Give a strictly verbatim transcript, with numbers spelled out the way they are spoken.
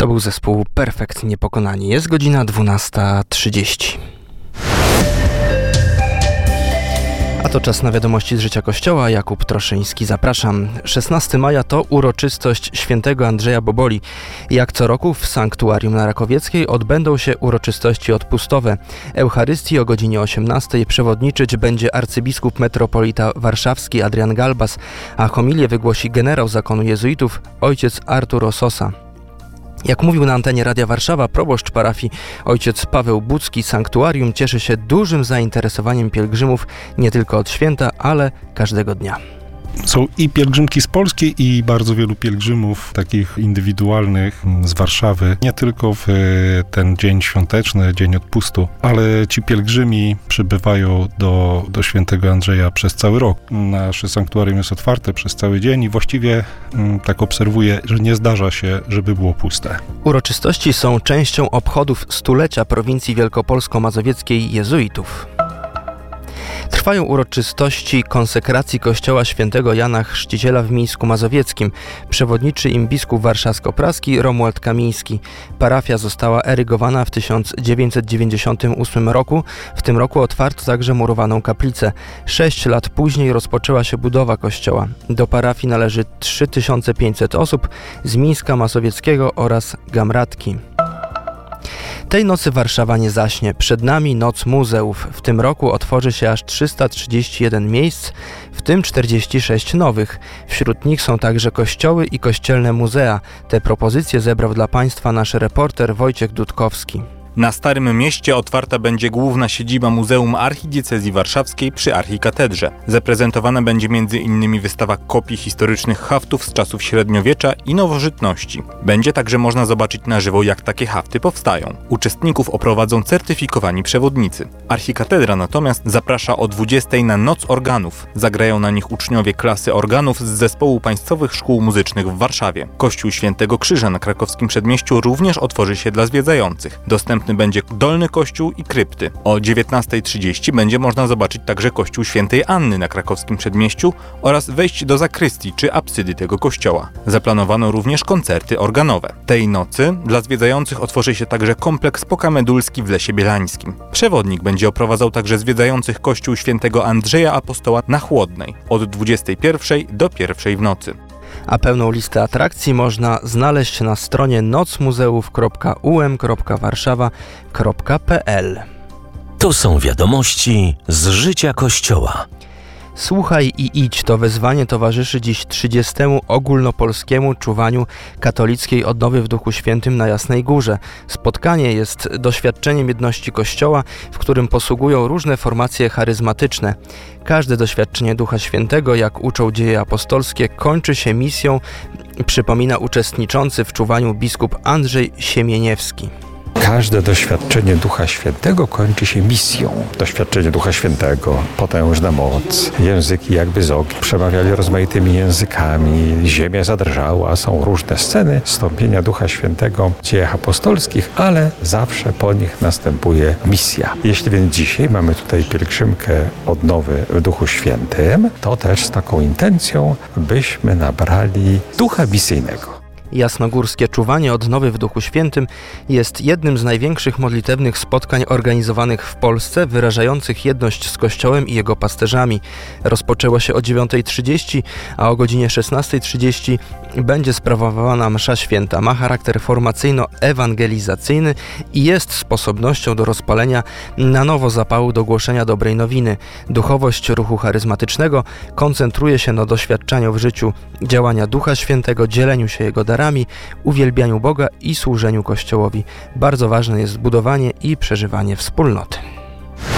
To był zespół Perfekt Niepokonani. Jest godzina dwunasta trzydzieści. A to czas na wiadomości z życia Kościoła. Jakub Troszyński, zapraszam. szesnastego maja to uroczystość świętego Andrzeja Boboli. Jak co roku w sanktuarium na Rakowieckiej odbędą się uroczystości odpustowe. Eucharystii o godzinie osiemnastej przewodniczyć będzie arcybiskup metropolita warszawski Adrian Galbas, a homilię wygłosi generał zakonu jezuitów ojciec Artur Ososa. Jak mówił na antenie Radia Warszawa proboszcz parafii ojciec Paweł Bucki, sanktuarium cieszy się dużym zainteresowaniem pielgrzymów nie tylko od święta, ale każdego dnia. Są i pielgrzymki z Polski, i bardzo wielu pielgrzymów takich indywidualnych z Warszawy. Nie tylko w ten dzień świąteczny, dzień odpustu, ale ci pielgrzymi przybywają do, do świętego Andrzeja przez cały rok. Nasze sanktuarium jest otwarte przez cały dzień i właściwie m, tak obserwuję, że nie zdarza się, żeby było puste. Uroczystości są częścią obchodów stulecia prowincji wielkopolsko-mazowieckiej jezuitów. Trwają uroczystości konsekracji kościoła świętego Jana Chrzciciela w Mińsku Mazowieckim. Przewodniczy im biskup warszawsko-praski Romuald Kamiński. Parafia została erygowana w tysiąc dziewięćset dziewięćdziesiątym ósmym roku. W tym roku otwarto także murowaną kaplicę. Sześć lat później rozpoczęła się budowa kościoła. Do parafii należy trzy tysiące pięćset osób z Mińska Mazowieckiego oraz Gamratki. Tej nocy Warszawa nie zaśnie. Przed nami Noc Muzeów. W tym roku otworzy się aż trzysta trzydzieści jeden miejsc, w tym czterdzieści sześć nowych. Wśród nich są także kościoły i kościelne muzea. Te propozycje zebrał dla Państwa nasz reporter Wojciech Dudkowski. Na Starym Mieście otwarta będzie główna siedziba Muzeum Archidiecezji Warszawskiej przy Archikatedrze. Zaprezentowana będzie między innymi wystawa kopii historycznych haftów z czasów średniowiecza i nowożytności. Będzie także można zobaczyć na żywo, jak takie hafty powstają. Uczestników oprowadzą certyfikowani przewodnicy. Archikatedra natomiast zaprasza o dwudziestej na Noc Organów. Zagrają na nich uczniowie klasy organów z Zespołu Państwowych Szkół Muzycznych w Warszawie. Kościół Świętego Krzyża na krakowskim Przedmieściu również otworzy się dla zwiedzających. Dostępny będzie Dolny Kościół i krypty. O dziewiętnasta trzydzieści będzie można zobaczyć także Kościół Świętej Anny na krakowskim Przedmieściu oraz wejść do zakrystii czy apsydy tego kościoła. Zaplanowano również koncerty organowe. Tej nocy dla zwiedzających otworzy się także kompleks Pokamedulski w Lesie Bielańskim. Przewodnik będzie oprowadzał także zwiedzających Kościół Świętego Andrzeja Apostoła na Chłodnej od dwudziestej pierwszej do pierwszej w nocy. A pełną listę atrakcji można znaleźć na stronie nocmuzeów kropka u m kropka warszawa kropka p l. To są wiadomości z życia Kościoła. Słuchaj i idź to wezwanie towarzyszy dziś trzydziestemu ogólnopolskiemu czuwaniu katolickiej odnowy w Duchu Świętym na Jasnej Górze. Spotkanie jest doświadczeniem jedności Kościoła, w którym posługują różne formacje charyzmatyczne. Każde doświadczenie Ducha Świętego, jak uczą dzieje apostolskie, kończy się misją, przypomina uczestniczący w czuwaniu biskup Andrzej Siemieniewski. Każde doświadczenie Ducha Świętego kończy się misją. Doświadczenie Ducha Świętego, potężna moc, języki jakby z ognia, przemawiali rozmaitymi językami, ziemia zadrżała, są różne sceny wstąpienia Ducha Świętego w dziejach apostolskich, ale zawsze po nich następuje misja. Jeśli więc dzisiaj mamy tutaj pielgrzymkę odnowy w Duchu Świętym, to też z taką intencją, byśmy nabrali ducha misyjnego. Jasnogórskie czuwanie odnowy w Duchu Świętym jest jednym z największych modlitewnych spotkań organizowanych w Polsce, wyrażających jedność z Kościołem i jego pasterzami. Rozpoczęło się o dziewiąta trzydzieści, a o godzinie szesnasta trzydzieści będzie sprawowana msza święta. Ma charakter formacyjno-ewangelizacyjny i jest sposobnością do rozpalenia na nowo zapału do głoszenia dobrej nowiny. Duchowość ruchu charyzmatycznego koncentruje się na doświadczaniu w życiu działania Ducha Świętego, dzieleniu się Jego darami, uwielbianiu Boga i służeniu Kościołowi. Bardzo ważne jest budowanie i przeżywanie wspólnoty.